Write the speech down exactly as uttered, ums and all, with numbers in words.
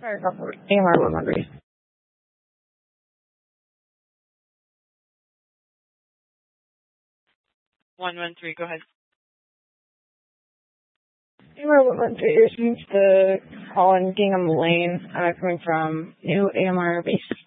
Sorry, go for it. A M R one one three. one one three, go ahead. A M R one one three, you're speaking to the call in Gingham Lane, uh, coming from New A M R base.